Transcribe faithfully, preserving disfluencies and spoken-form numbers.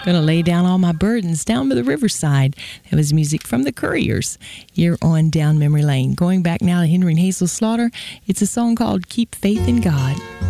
Gonna lay down all my burdens down by the riverside. That was music from the Couriers here on Down Memory Lane. Going back now to Henry and Hazel Slaughter, it's a song called Keep Faith in God.